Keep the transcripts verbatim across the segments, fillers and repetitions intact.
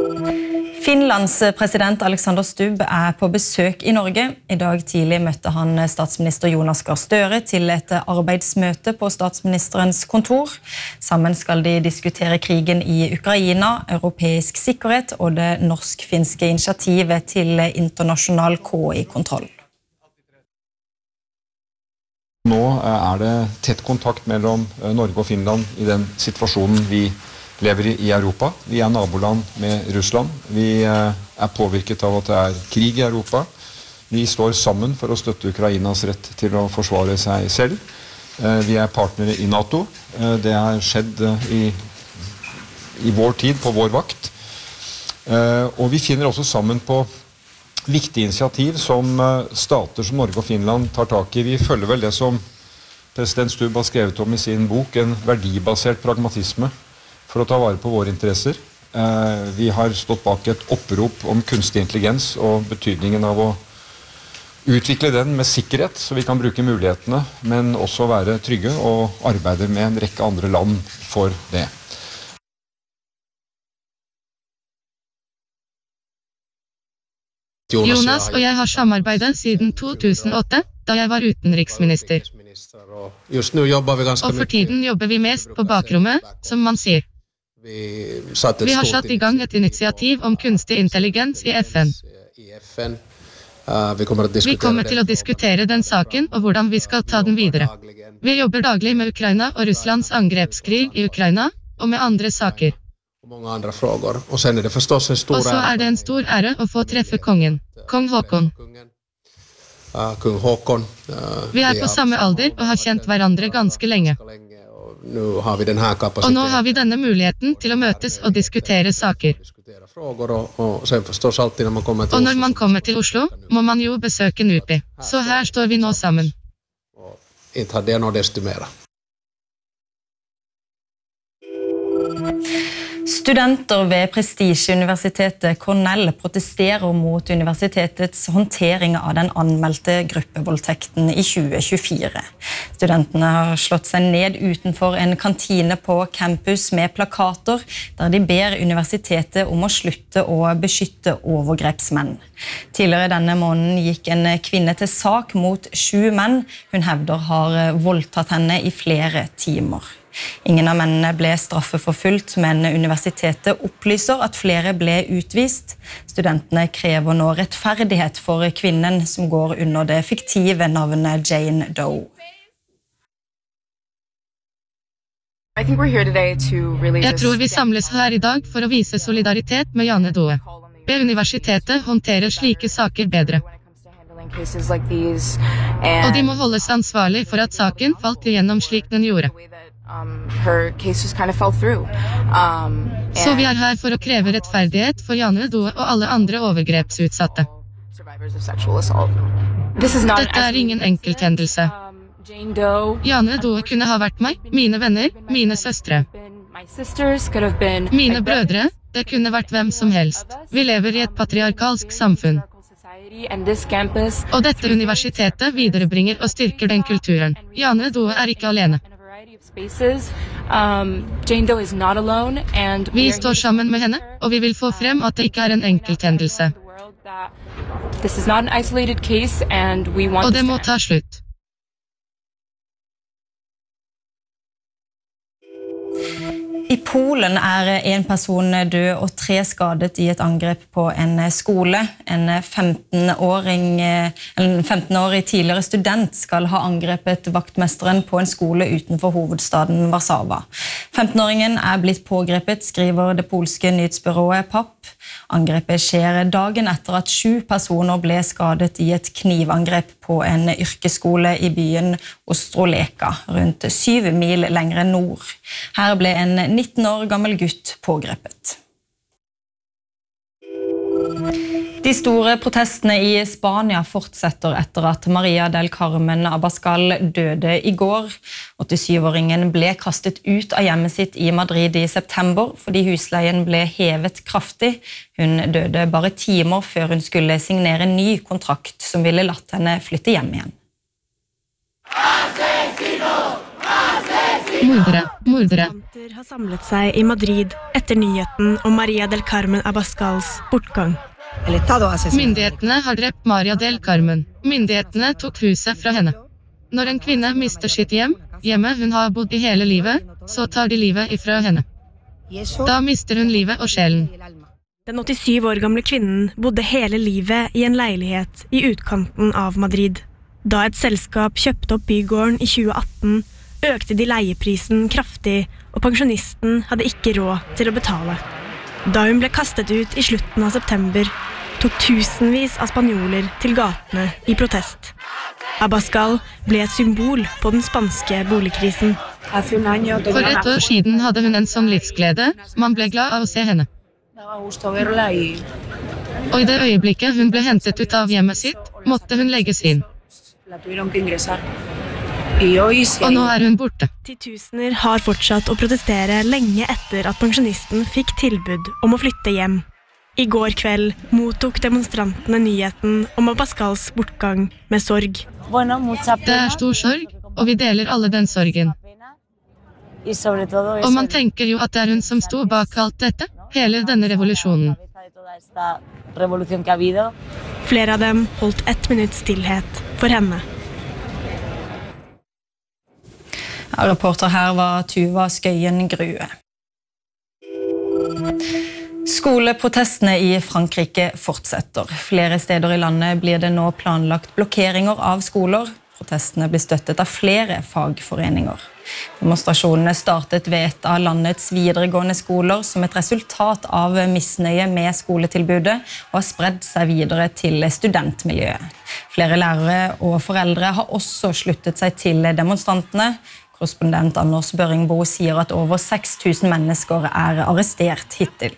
Finlands president Alexander Stubb er på besøk i Norge. I dag tidlig møtte han statsminister Jonas Gahr Støre til et arbeidsmøte på statsministerens kontor. Sammen skal de diskutere krigen i Ukraina, europeisk sikkerhet og det norsk-finske initiativet til internasjonal K I-kontroll. Nå er det tett kontakt mellom Norge og Finland i den situasjonen vi lever i Europa. Vi er naboland med Russland. Vi er påvirket av at det er krig i Europa. Vi står sammen for å støtte Ukrainas rett til å forsvare seg selv. Vi er partnere i NATO. Det har skjedd i, i vår tid, på vår vakt. Og vi finner også sammen på viktige initiativ som stater som Norge og Finland tar tak i. Vi følger vel det som president Stubb har skrevet om i sin bok, en verdibasert pragmatisme for å ta vare på våre interesser. Vi har stått bak et opprop om kunstig intelligens og betydningen av å utvikle den med sikkerhet, så vi kan bruke mulighetene, men også være trygge og arbeide med en rekke andre land for det. Jonas og jeg har samarbeidet siden to tusen og åtte, da jeg var utenriksminister. Og for tiden jobber vi mest på bakrommet, som man sier. Vi har satt i gang et initiativ om kunstig intelligens i F N. Vi kommer til å diskutere den saken og hvordan vi skal ta den videre. Vi jobber daglig med Ukraina og Russlands angrepskrig i Ukraina, og med andre saker. Og så er det en stor ære å få treffe kongen, kong Håkon. Vi er på samme alder og har kjent hverandre ganske lenge. Og nå har vi denne muligheten til å møtes og diskutere saker. Og når man kommer til Oslo, må man jo besøke NUPI. Så her står vi nå sammen. Studenter ved prestisjeuniversitetet Cornell protesterer mot universitetets håndtering av den anmeldte gruppevoldtekten i tjue tjuefire. Studentene har slått seg ned utenfor en kantine på campus med plakater, der de ber universitetet om å slutte å beskytte overgrepsmenn. Tidligere denne måneden gikk en kvinne til sak mot sju menn hun hevder har voldtatt henne i flere timer. Ingen av mennene ble straffeforfulgt, men universitetet opplyser at flere ble utvist. Studentene krever nå rettferdighet for kvinnen som går under det fiktive navnet Jane Doe. Jeg tror vi samles her i dag for å vise solidaritet med Jane Doe. Be universitetet håndtere slike saker bedre. Og de må holdes ansvarlig for at saken falt igjennom slik den gjorde. Så vi er her for å kreve rettferdighet for Jane Doe og alle andre overgrepsutsatte. Dette er ingen enkelthendelse. Jane Doe kunne ha vært meg, mine venner, mine søstre. Mine brødre, det kunne vært hvem som helst. Vi lever i et patriarkalsk samfunn. Og dette universitetet viderebringer og styrker den kulturen. Jane Doe er ikke alene. Vi står sammen med henne, og vi vil få frem at det ikke er en enkelthendelse. Og det må ta slutt. I Polen er en person død og tre skadet i et angrep på en skole. En femten-åring, en femten-årig tidligere student skal ha angrepet vaktmesteren på en skole utenfor hovedstaden Warszawa. femten-åringen er blitt pågrepet, skriver det polske nyhetsbyrået P A P. Angrepet skjer dagen etter at sju personer ble skadet i et knivangrep på en yrkesskole i byen Ostroleka, rundt syv mil lengre nord. Her ble en nitten år gammel gutt pågrepet. De store protestene i Spania fortsetter etter at Maria del Carmen Abascal døde i går. åttisyv-åringen ble kastet ut av hjemmet sitt i Madrid i september fordi husleien ble hevet kraftig. Hun døde bare timer før hun skulle signere en ny kontrakt som ville latt henne flytte hjem igjen. Mordere, mordere. Demonstranter har samlet seg i Madrid etter nyheten om Maria del Carmen Abascals bortgang. Myndighetene har drept Maria del Carmen. Myndighetene tok huset fra henne. Når en kvinne mister sitt hjem, hjemmet hun har bodd i hele livet, så tar de livet ifra henne. Da mister hun livet og sjelen. Den åttisyv år gamle kvinnen bodde hele livet i en leilighet i utkanten av Madrid. Da et selskap kjøpte opp bygården i tjue atten, økte de leieprisen kraftig, og pensjonisten hadde ikke råd til å betale. Da hun ble kastet ut i slutten av september, tok tusenvis av spanjoler til gatene i protest. Abascal ble et symbol på den spanske boligkrisen. For et år siden hadde hun en sånn livsglede, man ble glad av å se henne. Og i det øyeblikket hun ble hentet ut av hjemmet sitt, måtte hun legges inn. Og nå er hun borte. Titusener har fortsatt å protestere lenge etter at pensjonisten fikk tilbud om å flytte hjem. I går kveld mottok demonstrantene nyheten om Abascals bortgang med sorg. Det er stor sorg, og vi deler alle den sorgen. Og man tenker jo at det er hun som sto bak alt dette, hele denne revolusjonen. Flere av dem holdt ett minutt stillhet for henne. Ja, reporter her var Tuva Skøyen Grue. Skoleprotestene i Frankrike fortsetter. Flere steder i landet blir det nå planlagt blokkeringer av skoler. Protestene blir støttet av flere fagforeninger. Demonstrasjonene startet ved et av landets videregående skoler som et resultat av misnøye med skoletilbudet og har spredd seg videre til studentmiljøet. Flere lærere og foreldre har også sluttet seg til demonstrantene. Korrespondent Anders Børingbo sier at over seks tusen mennesker er arrestert hittil.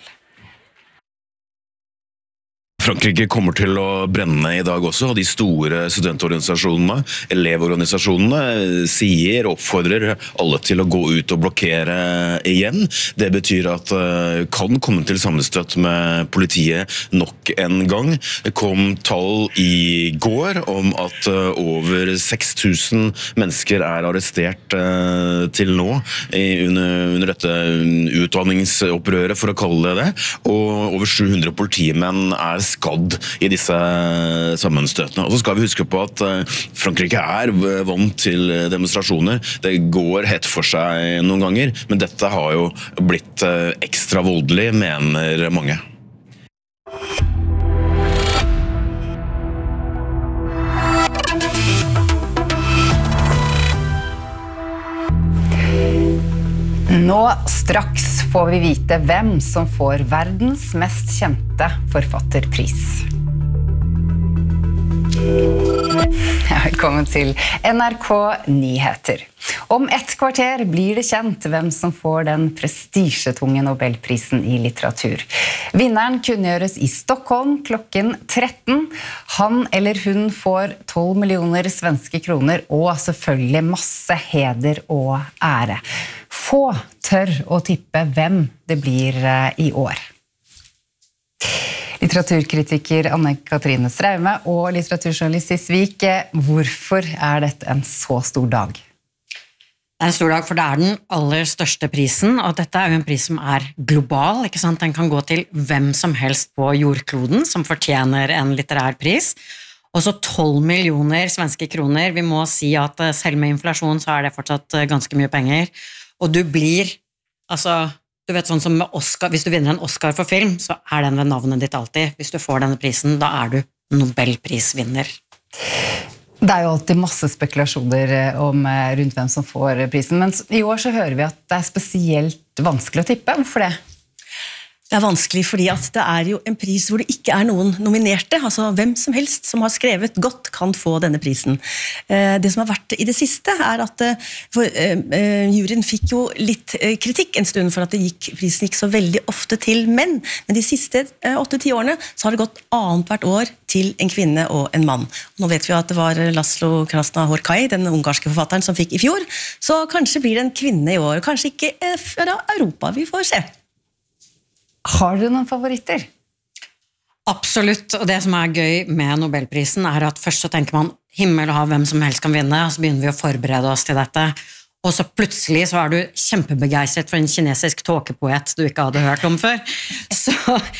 Frankrike kommer til å brenne i dag også, og de store studentorganisasjonene, elevorganisasjonene, sier og oppfordrer alle til å gå ut og blokkere igjen. Det betyr at det kan komme til sammenstøt med politiet nok en gang. Det kom tall i går om at over seks tusen mennesker er arrestert til nå under, under dette utdanningsopprøret, for å kalle det det, og over sju hundre politimenn er skadd i disse sammenstøtene. Og så skal vi huske på at Frankrike er vant til demonstrasjoner. Det går hett for seg noen ganger, men dette har jo blitt ekstra voldelig, mener mange. Nå straks får vi vite hvem som får verdens mest kjente forfatterpris. Velkommen til N R K Nyheter. Om ett kvarter blir det kjent hvem som får den prestisjetunge Nobelprisen i litteratur. Vinneren kunngjøres i Stockholm klokken tretten. Han eller hun får tolv millioner svenske kroner og selvfølgelig masse heder og ære. Få tør å tippe hvem det blir i år. Litteraturkritiker Anne-Katrine Straume og litteraturjournalist i Svik, hvorfor er dette en så stor dag? Det er en stor dag, for det er den aller største prisen, og dette er jo en pris som er global, ikke sant? Den kan gå til hvem som helst på jordkloden som fortjener en litterær pris. Og så tolv millioner svenske kroner. Vi må si at selv med inflasjon så er det fortsatt ganske mye penger. Og du blir, altså, du vet sånn som med Oscar, hvis du vinner en Oscar for film, så er den ved navnet ditt alltid. Hvis du får denne prisen, da er du Nobelprisvinner. Det er jo alltid masse spekulasjoner om rundt hvem som får prisen, men i år så hører vi at det er spesielt vanskelig å tippe. Hvorfor det? Det er vanskelig fordi at det er jo en pris hvor det ikke er noen nominerte, altså hvem som helst som har skrevet godt kan få denne prisen. Det som har vært i det siste er at for, uh, juryen fikk jo litt kritikk en stund for at det gikk, prisen gikk så veldig ofte til menn, men de siste åtte-ti årene så har det gått annet hvert år til en kvinne og en mann. Nå vet vi at det var Laszlo Krasna-Horkai, den ungarske forfatteren som fikk i fjor, så kanskje blir det en kvinne i år, kanskje ikke fra Europa, vi får se. Har du noen favoritter? Absolutt, og det som er gøy med Nobelprisen er at først så tenker man himmel og hav hvem som helst kan vinne, og så begynner vi å forberede oss til dette. og så plutselig så er du kjempebegeistret for en kinesisk tåkepoet du ikke hadde hørt om før. Så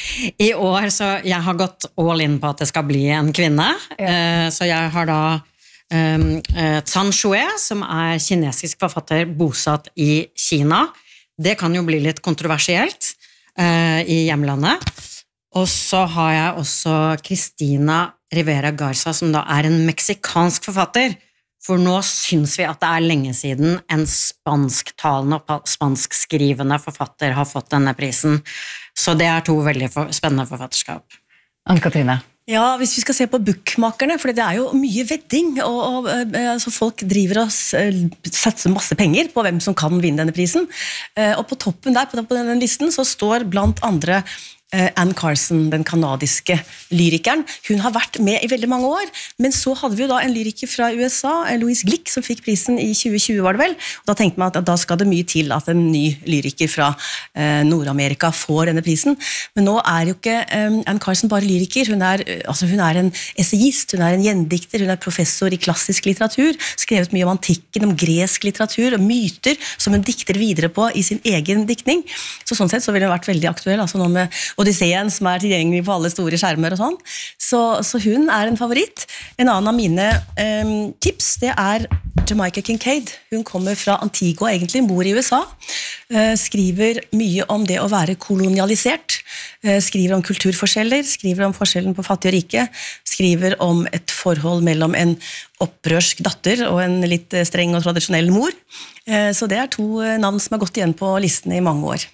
i år, så jeg har gått all in på at det skal bli en kvinne, ja. Så jeg har da um, Zhan Xue, som er kinesisk forfatter bosatt i Kina. Det kan jo bli litt kontroversielt uh, i hjemlandet. Og så har jeg også Cristina Rivera Garza, som da er en meksikansk forfatter. For nå synes vi at det er lenge siden en spansktalende og spanskskrivende forfatter har fått denne prisen. Så det er to veldig for, spennende forfatterskap. Anne-Katrine? Ja, hvis vi skal se på bookmakerne, for det er jo mye vedding, og, og altså, folk driver og satser masse penger på hvem som kan vinne denne prisen. Og på toppen der, på denne listen, så står blant andre Anne Carson, den kanadiske lyrikeren. Hun har vært med i veldig mange år, men så hadde vi jo da en lyriker fra U S A, Louise Glick, som fikk prisen i tjue tjue, var det vel. Og da tenkte man at da skal det mye til at en ny lyriker fra eh, Nord-Amerika får denne prisen. Men nå er jo ikke eh, Anne Carson bare lyriker, hun er, altså, hun er en essayist, hun er en gjendikter, hun er professor i klassisk litteratur, skrevet mye om antikken, om gresk litteratur, og myter som hun dikter videre på i sin egen diktning. Så sånn sett så ville hun vært veldig aktuell, altså nå med Odysseen, som er tilgjengelig på alle store skjermer og sånn. Så, så hun er en favoritt. En annen av mine eh, tips, det er Jamaica Kincaid. Hun kommer fra Antigua, egentlig, bor i U S A. Eh, skriver mye om det å være kolonialisert. Eh, skriver om kulturforskjeller, skriver om forskjellen på fattig og rike. Skriver om et forhold mellom en opprørsk datter og en litt streng og tradisjonell mor. Eh, så det er to navn som har gått igjen på listene i mange år.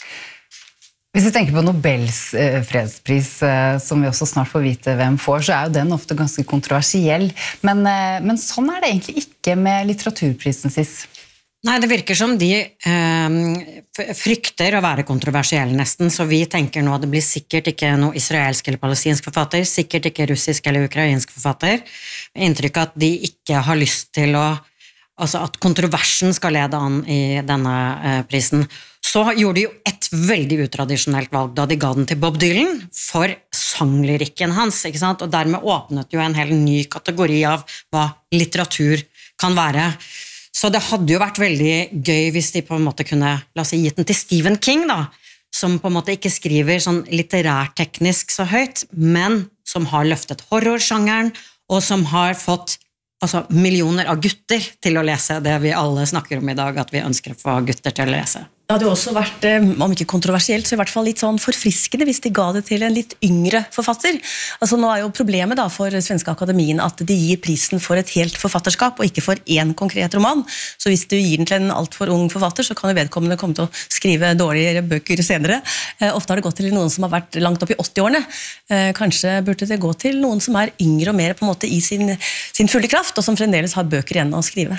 Hvis vi tenker på Nobels eh, fredspris, eh, som vi også snart får vite hvem får, så er jo den ofte ganske kontroversiell. Men, eh, men sånn er det egentlig ikke med litteraturprisen, Sis. Nei, det virker som de eh, frykter å være kontroversielle nesten, så vi tenker nå at det blir sikkert ikke noe israelsk eller palestinsk forfatter, sikkert ikke russisk eller ukrainsk forfatter. Inntrykk at de ikke har lyst til å, altså at kontroversen skal lede an i denne eh, prisen. Så gjorde de jo et veldig utradisjonelt valg da de ga den til Bob Dylan for sanglyrikken hans, ikke sant? Og dermed åpnet jo en helt ny kategori av hva litteratur kan være. Så det hadde jo vært veldig gøy hvis de på en måte kunne, la oss si, gitt den til Stephen King da, som på en måte ikke skriver sånn litterærteknisk så høyt, men som har løftet horrorsjangeren, og som har fått altså, millioner av gutter til å lese det vi alle snakker om i dag, at vi ønsker å få gutter til å lese. Det hadde jo også vært, om ikke kontroversielt, så i hvert fall litt sånn forfriskende hvis de ga det til en litt yngre forfatter. Altså nå er jo problemet da for Svenske Akademien at de gir prisen for et helt forfatterskap, og ikke for en konkret roman. Så hvis du gir den til en alt for ung forfatter, så kan jo vedkommende komme til å skrive dårligere bøker senere. Eh, ofte har det gått til noen som har vært langt opp i åtti-årene. Eh, kanskje burde det gå til noen som er yngre og mer på en måte i sin, sin fulle kraft, og som fremdeles har bøker igjen å skrive.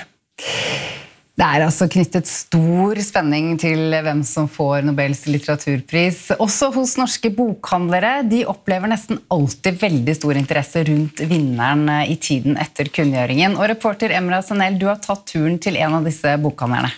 Det er altså knyttet stor spenning til hvem som får Nobels litteraturpris. Også hos norske bokhandlere. De opplever nesten alltid veldig stor interesse rundt vinneren i tiden etter kunngjøringen. Og reporter Emra Sanel, du har tatt turen til en av disse bokhandlerne.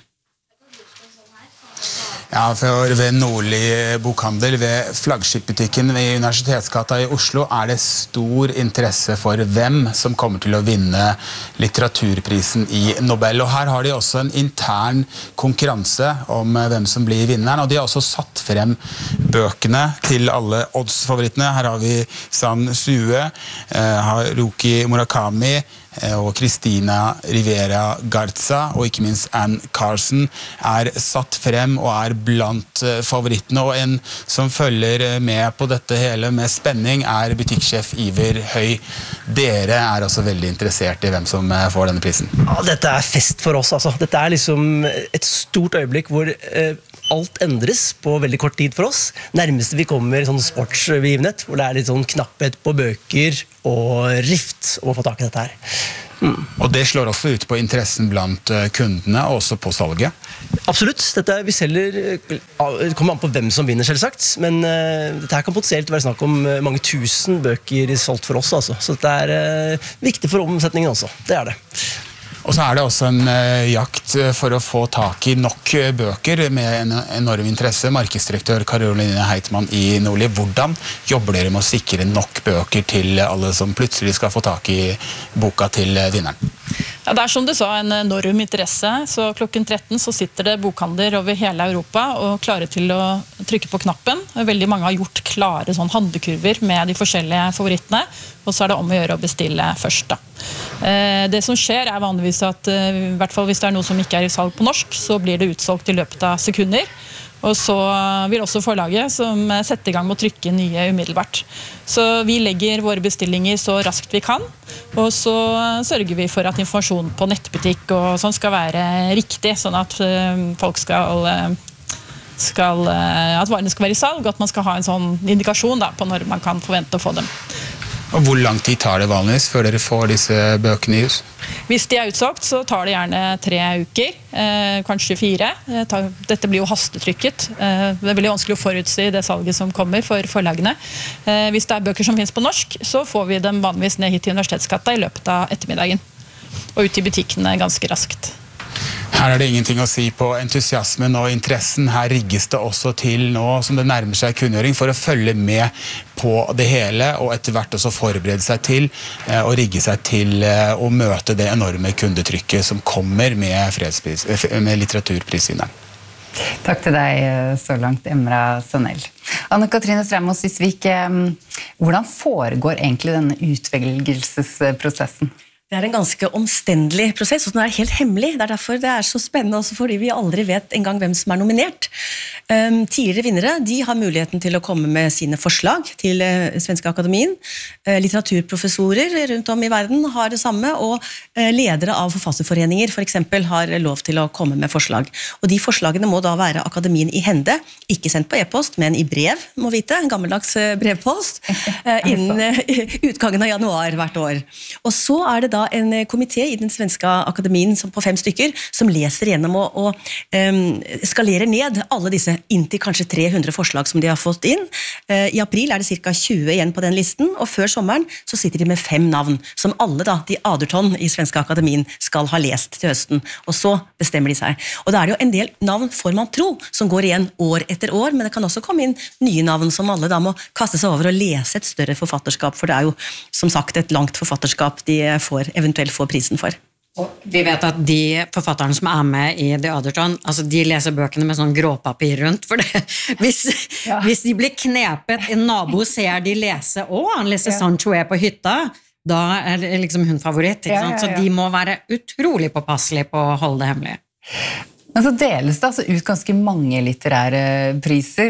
Ja, for ved Nordli bokhandel, ved flaggskipbutikken ved Universitetsgata i Oslo, er det stor interesse for hvem som kommer til å vinne litteraturprisen i Nobel. Og her har de også en intern konkurranse om hvem som blir vinneren, og de har også satt frem bøkene til alle odds-favorittene. Her har vi Zhan Xue, Haruki Murakami, og Cristina Rivera Garza, og ikke minst Anne Carson, er satt frem og er blant favorittene. Og en som følger med på dette hele med spenning er butikksjef Iver Høy. Dere er også veldig interessert i hvem som får denne prisen. Ja, dette er fest for oss, altså. Dette er liksom et stort øyeblikk hvor eh, alt endres på veldig kort tid for oss. Nærmeste vi kommer sånn sportsbegivenhet, hvor det er litt sånn knapphet på bøker og rift å få tak i dette her. Mm. Og det slår også ut på interessen blant kundene, og også på salget? Absolutt. Dette vi selger, det kommer an på hvem som vinner selvsagt, men uh, dette her kan potensielt være snakk om mange tusen bøker solgt for oss, altså. Så det er uh, viktig for omsetningen også. Det er det. Og så er det også en uh, jakt for å få tak i nok bøker med en enorm interesse. Markedsdirektør Caroline Heitmann i Nordli, hvordan jobber dere med å sikre nok bøker til alle som plutselig skal få tak i boka til vinneren? Ja, det er som du sa, en enorm interesse, så klokken tretten så sitter det bokhandler over hele Europa og klare til å trykke på knappen. Veldig mange har gjort klare sånn handlekurver med de forskjellige favorittene, og så er det om å gjøre å bestille først da. Det som skjer er vanligvis at, i hvert fall hvis det er noe som ikke er i salg på norsk, så blir det utsolgt i løpet av sekunder. Og så vil også forlaget som setter i gang med å trykke nye umiddelbart. Så vi legger våre bestillinger så raskt vi kan, og så sørger vi for at informasjonen på nettbutikk og sånn skal være riktig, sånn at folk skal, skal at varene skal være i salg, og at man skal ha en sånn indikasjon da, på når man kan forvente å få dem. Og hvor lang tid tar det vanligvis før dere får disse bøkene i hus? Hvis de er utsolgt, så tar det gjerne tre uker, eh, kanskje fire. Dette blir jo hastetrykket. Eh, det er veldig vanskelig å forutsi det salget som kommer for forlagene. Eh, hvis det er bøker som finnes på norsk, så får vi dem vanligvis ned hit til Universitetsgata i løpet av ettermiddagen. Og ut i butikkene ganske raskt. Her er det ingenting å si på entusiasmen og interessen. Her rigges det også til nå som det nærmer seg kunngjøring for å følge med på det hele og etter hvert også forberede seg til og rigge seg til å møte det enorme kundetrykket som kommer med, fredspris, med litteraturprisvinneren. Takk til deg så langt, Emra Sonell. Anne-Katrine Strømmo Sysvik, hvordan foregår egentlig denne utvelgelsesprosessen? Det er en ganske omstendelig prosess, og den er helt hemmelig. Det er derfor det er så spennende, også fordi vi aldri vet engang hvem som er nominert. Um, tidligere vinnere, de har muligheten til å komme med sine forslag til uh, Svenska Akademien. Uh, litteraturprofessorer rundt om i verden har det samme, og uh, ledere av forfatterforeninger for eksempel har lov til å komme med forslag. Og de forslagene må da være akademien i hende, ikke sendt på e-post, men i brev, må vite, en gammeldags uh, brevpost, uh, innen uh, utgangen av januar hvert år. Og så er det da en komité i den svenska akademien som på fem stykker som leser gjennom og, og um, skalerer ned alle disse inntil kanskje tre hundre forslag som de har fått inn. Uh, I april er det cirka tjue igjen på den listen, og før sommeren så sitter de med fem navn som alle da, de aderton i svenska akademien skal ha lest til høsten, og så bestemmer de seg. Og da er det jo en del navn får man tro som går igjen år etter år, men det kan også komme inn nye navn som alle da må kaste seg over og lese et større forfatterskap, for det er jo som sagt et langt forfatterskap de får eventuelt får prisen for. Og vi vet at de forfatterne som er med i The Otherton, altså de leser bøkene med sånn gråpapir rundt, for det, hvis, ja. hvis de blir knepet, en nabo ser de lese, å, han leser ja. Sancho er på hytta, da er det liksom hun favoritt, ikke ja, sant? Ja, ja. Så de må være utrolig påpasselige på å holde det hemmelig. Men så deles det altså ut ganske mange litterære priser.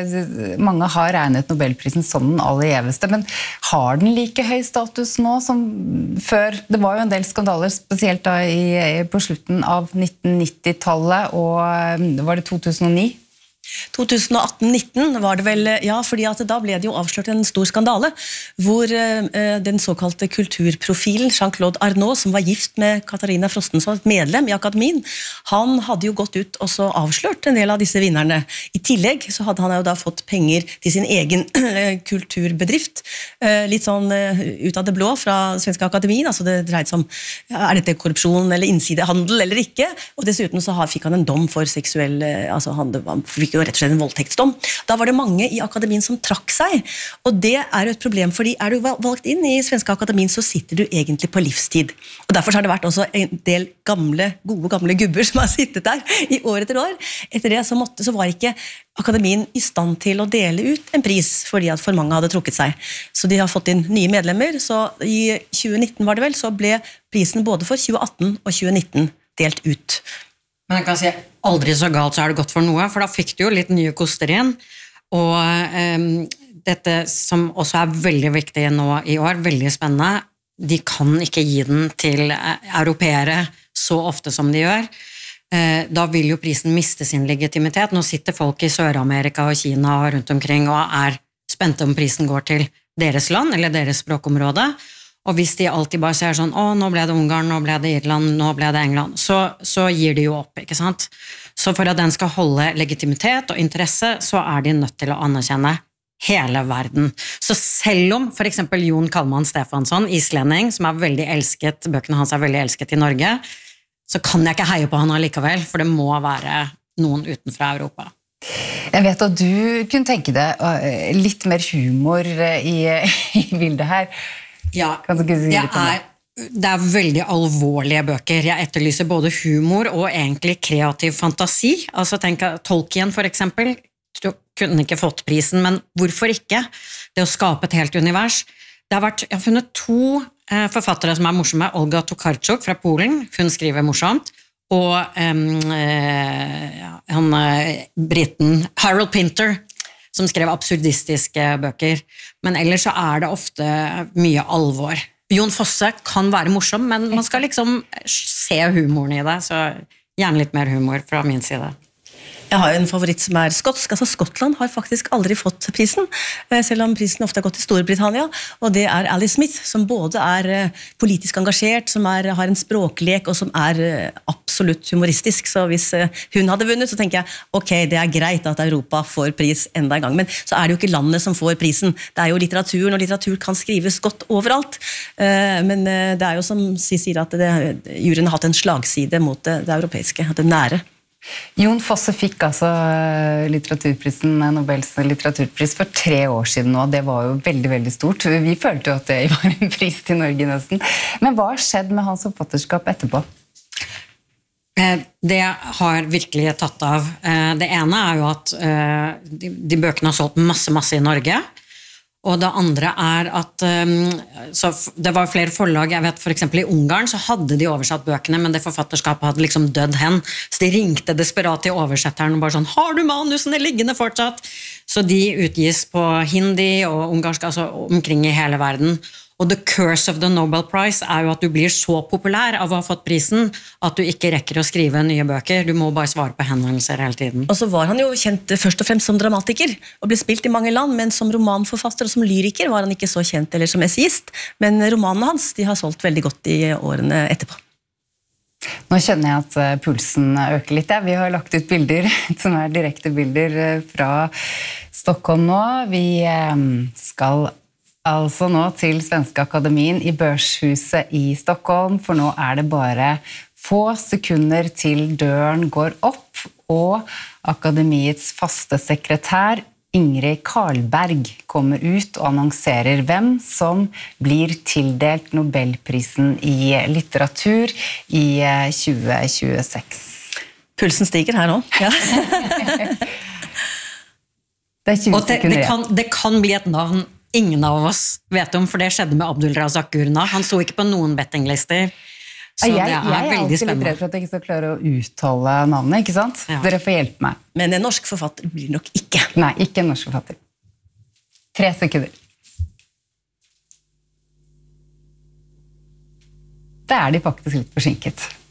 Mange har regnet Nobelprisen som den aller gjeveste, men har den like høy status nå som før? Det var jo en del skandaler, spesielt da i, på slutten av nitten nitti-tallet, og var det to tusen og ni? to tusen og atten nitten var det vel, ja, fordi at da ble det jo avslørt en stor skandale, hvor eh, den såkalte kulturprofilen Jean-Claude Arnault, som var gift med Katarina Frosten som et medlem i akademien, han hadde jo gått ut og så avslørt en del av disse vinnerne. I tillegg så hadde han jo da fått penger til sin egen kulturbedrift, eh, litt sånn eh, ut av det blå fra Svenska Akademien, altså det dreide seg om, er dette korrupsjon eller innsidehandel eller ikke, og dessuten så fikk han en dom for seksuell, eh, altså han, han fikk jo rett og slett en voldtektsdom. Da var det mange i akademien som trakk seg, og det er jo et problem, fordi er du valgt inn i Svenska Akademien, så sitter du egentlig på livstid. Og derfor har det vært også en del gamle, gode gamle gubber som har sittet der i år etter år. Etter det så, måtte, så var ikke akademien i stand til å dele ut en pris, fordi at for mange hadde trukket seg. Så de har fått inn nye medlemmer, så i tjue nitten var det vel, så ble prisen både for tjue atten og tjue nitten delt ut. Men jeg kan si, aldri så galt så er det godt for noe, for da fikk du jo litt nye koster igjen. Og um, dette som også er veldig viktig nå i år, veldig spennende, de kan ikke gi den til europeere så ofte som de gjør. Uh, da vil jo prisen miste sin legitimitet. Nå sitter folk i Sør-Amerika og Kina og rundt omkring og er spente om prisen går til deres land eller deres språkområde. Og hvis de alltid bare ser sånn, å, nå ble det Ungarn, nå ble det Irland, nå ble det England, så, så gir de jo opp, ikke sant? Så for at den skal holde legitimitet og interesse, så er de nødt til å anerkjenne hele verden. Så selv om for eksempel Jon Kalman Stefansson, islending, som er veldig elsket, bøkene hans er veldig elsket i Norge, så kan jeg ikke heie på han allikevel, for det må være noen utenfra Europa. Jeg vet at du kunne tenke deg litt mer humor i, i bildet her. Ja, jeg er det er veldig alvorlige bøker. Jeg etterlyser både humor og egentlig kreativ fantasi. Altså tenk Tolkien for eksempel, du kunne ikke fått prisen, men hvorfor ikke? Det å skape et helt univers. Det har vært, jeg har funnet to eh, forfattere som er morsomme. Olga Tokarczuk fra Polen, hun skriver morsomt, og um, eh, han eh, briten Harold Pinter, som skrev absurdistiske bøker. Men ellers så er det ofte mye alvor. Jon Fosse kan være morsom, men man skal liksom se humoren i det, så gjerne litt mer humor fra min side. Jeg har jo en favoritt som er skotsk. Altså Skottland har faktisk aldri fått prisen, selv om prisen ofte har gått til Storbritannia, og det er Alice Smith, som både er politisk engasjert, som er, har en språklek, og som er absolutt humoristisk. Så hvis hun hadde vunnet, så tenker jeg, ok, det er greit at Europa får pris enda en gang, men så er det jo ikke landet som får prisen. Det er jo litteraturen, og litteratur kan skrives godt overalt. Men det er jo som Si sier at det, juryen har hatt en slagside mot det, det europeiske, det nære. Jon Fosse fikk altså litteraturprisen, Nobels litteraturpris for tre år siden nå. Det var jo veldig, veldig stort. Vi følte jo at det var en pris til Norge nesten. Men hva har skjedd med hans forfatterskap etterpå? Det har virkelig tatt av. Det ene er jo at de, de bøkene har solgt masse, masse i Norge. Og det andre er at så det var flere forlag, jeg vet for eksempel i Ungarn så hadde de oversatt bøkene, men det forfatterskapet hadde liksom dødd hen. Så de ringte desperat til oversetteren og bare sånn, har du manusene liggende fortsatt? Så de utgis på hindi og ungarsk, altså omkring i hele verden. Og the curse of the Nobel Prize er jo at du blir så populær av å ha fått prisen at du ikke rekker å skrive nye bøker. Du må bare svare på henvendelser hele tiden. Og så var han jo kjent først og fremst som dramatiker, og ble spilt i mange land, men som romanforfatter og som lyriker var han ikke så kjent, eller som essayist. Men romanene hans, de har solgt veldig godt i årene etterpå. Nå kjenner jeg at pulsen øker litt. Vi har lagt ut bilder, som er direkte bilder fra Stockholm nå. Vi skal altså nå til Svenska Akademien i Børshuset i Stockholm, for nå er det bare få sekunder til døren går opp, og Akademiets faste sekretær Ingrid Karlberg kommer ut og annonserer hvem som blir tildelt Nobelprisen i litteratur i tjue tjueseks. Pulsen stiger her nå. Ja. Det er tjue og det, sekunder. Det kan, det kan bli et navn ingen av oss vet om, for det skjedde med Abdul Razak Gurna. Han sto ikke på noen bettinglister. Så jeg, det er jeg er veldig alltid litt spennende. redd for at jeg ikke skal klare å uttale navnet, ikke sant? Ja. Dere får hjelpe meg. Men en norsk forfatter blir nok ikke. Nei, ikke en norsk forfatter. Tre sekunder. Da er de faktisk litt forsinket.